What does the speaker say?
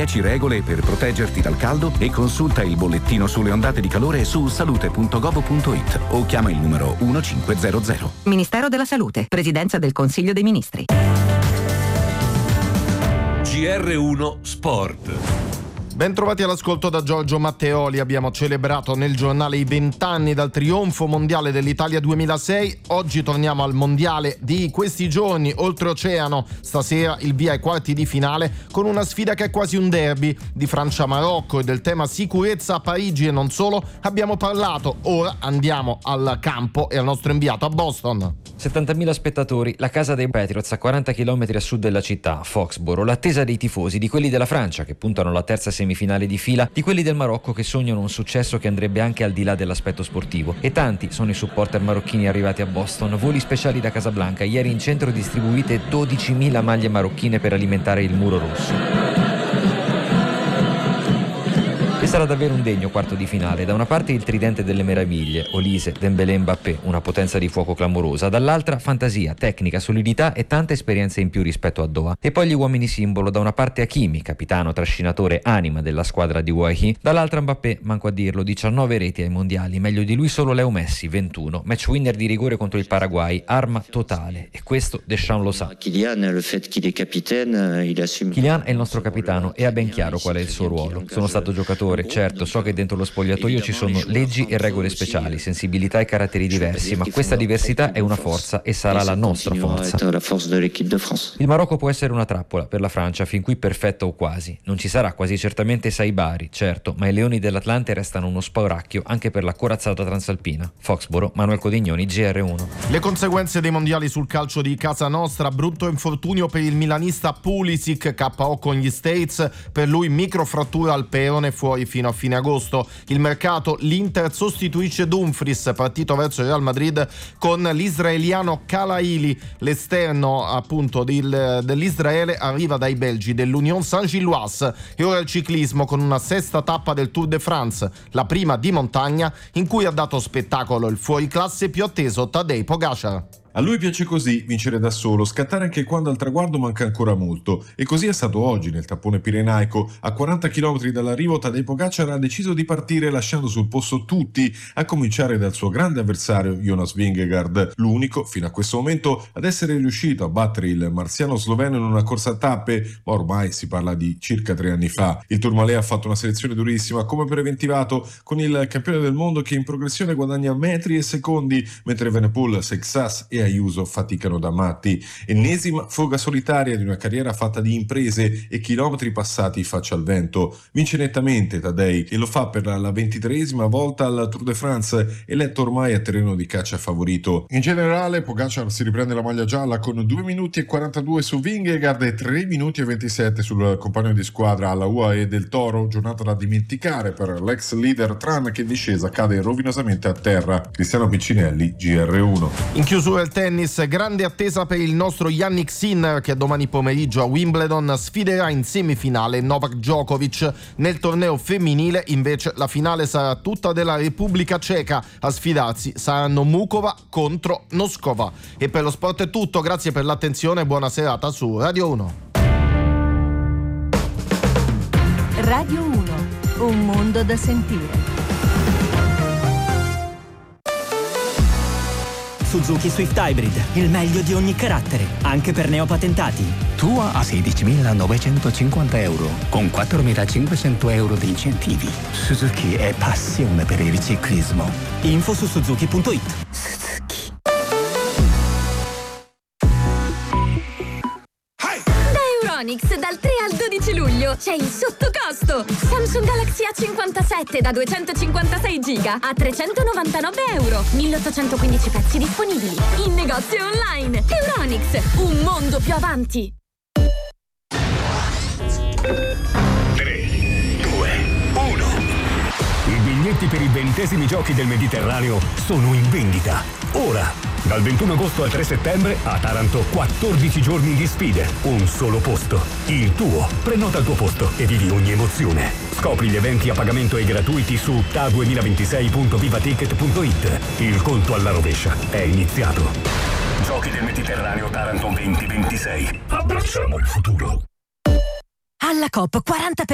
10 regole per proteggerti dal caldo e consulta il bollettino sulle ondate di calore su salute.gov.it o chiama il numero 1500. Ministero della Salute, Presidenza del Consiglio dei Ministri. GR1 Sport. Bentrovati all'ascolto da Giorgio Matteoli. Abbiamo celebrato nel giornale i 20 anni dal trionfo mondiale dell'Italia 2006. Oggi torniamo al mondiale di questi giorni, oltreoceano. Stasera il via ai quarti di finale con una sfida che è quasi un derby. Di Francia-Marocco e del tema sicurezza a Parigi e non solo abbiamo parlato. Ora andiamo al campo e al nostro inviato a Boston. 70.000 spettatori, la casa dei Patriots a 40 km a sud della città, Foxborough, l'attesa dei tifosi, di quelli della Francia che puntano alla terza semifinale di fila, di quelli del Marocco che sognano un successo che andrebbe anche al di là dell'aspetto sportivo. E tanti sono i supporter marocchini arrivati a Boston, voli speciali da Casablanca, ieri in centro distribuite 12.000 maglie marocchine per alimentare il muro rosso. E sarà davvero un degno quarto di finale. Da una parte il tridente delle meraviglie, Olise, Dembélé, Mbappé, una potenza di fuoco clamorosa, dall'altra fantasia, tecnica, solidità e tante esperienze in più rispetto a Doha. E poi gli uomini simbolo, da una parte Hakimi, capitano, trascinatore, anima della squadra di Wahi, dall'altra Mbappé, manco a dirlo, 19 reti ai mondiali, meglio di lui solo Leo Messi, 21, match winner di rigore contro il Paraguay, arma totale, e questo Deschamps lo sa. Kylian è il nostro capitano e ha ben chiaro qual è il suo ruolo. Sono stato giocatore, certo, so che dentro lo spogliatoio ci sono leggi e regole speciali, sensibilità e caratteri diversi, ma questa diversità è una forza e sarà la nostra forza. Il Marocco può essere una trappola per la Francia, fin qui perfetta o quasi. Non ci sarà quasi certamente Saibari, certo, ma i Leoni dell'Atlante restano uno spauracchio anche per la corazzata transalpina. Foxborough, Manuel Codignoni, GR1. Le conseguenze dei mondiali sul calcio di casa nostra: brutto infortunio per il milanista Pulisic, KO con gli States, per lui microfrattura al perone, fuori fino a fine agosto. Il mercato: l'Inter sostituisce Dumfries, partito verso il Real Madrid con l'israeliano Kalaili. L'esterno appunto dell'Israele arriva dai belgi dell'Union Saint-Gilloise. E ora il ciclismo, con una sesta tappa del Tour de France, la prima di montagna, in cui ha dato spettacolo il fuoriclasse più atteso Tadej Pogačar. A lui piace così, vincere da solo, scattare anche quando al traguardo manca ancora molto. E così è stato oggi nel tappone pirenaico. A 40 km dall'arrivo Tadej Pogačar ha deciso di partire lasciando sul posto tutti, a cominciare dal suo grande avversario Jonas Vingegaard, l'unico fino a questo momento ad essere riuscito a battere il marziano sloveno in una corsa a tappe, ma ormai si parla di circa 3 anni fa. Il Tourmalet ha fatto una selezione durissima, come preventivato, con il campione del mondo che in progressione guadagna metri e secondi, mentre Evenepoel, Seixas e Ayuso faticano da matti. Ennesima fuga solitaria di una carriera fatta di imprese e chilometri passati faccia al vento. Vince nettamente Tadej e lo fa per la 23esima volta al Tour de France, eletto ormai a terreno di caccia favorito. In generale Pogačar si riprende la maglia gialla con 2 minuti e 42 su Vingegaard e 3 minuti e 27 sul compagno di squadra alla UAE del Toro, giornata da dimenticare per l'ex leader Tran che in discesa cade rovinosamente a terra. Cristiano Piccinelli, GR1. In chiusura il tennis, grande attesa per il nostro Jannik Sinner che domani pomeriggio a Wimbledon sfiderà in semifinale Novak Djokovic. Nel torneo femminile invece la finale sarà tutta della Repubblica Ceca. A sfidarsi saranno Mukova contro Noskova. E per lo sport è tutto, grazie per l'attenzione e buona serata su Radio 1. Radio 1, un mondo da sentire. Suzuki Swift Hybrid, il meglio di ogni carattere, anche per neopatentati. Tua a 16.950 euro, con 4.500 euro di incentivi. Suzuki è passione per il ciclismo. Info su suzuki.it. Euronics dal 3 al 12 luglio c'è il sottocosto. Samsung Galaxy A57 da 256 giga a 399 euro. 1815 pezzi disponibili in negozio e online. Euronics, un mondo più avanti. 3, 2, 1. I biglietti per i 20esimi giochi del Mediterraneo sono in vendita. Ora! Dal 21 agosto al 3 settembre a Taranto 14 giorni di sfide, un solo posto, il tuo. Prenota il tuo posto e vivi ogni emozione. Scopri gli eventi a pagamento e gratuiti su ta2026.vivaticket.it. Il conto alla rovescia è iniziato. Giochi del Mediterraneo Taranto 2026. Abbracciamo il futuro. Alla COP 40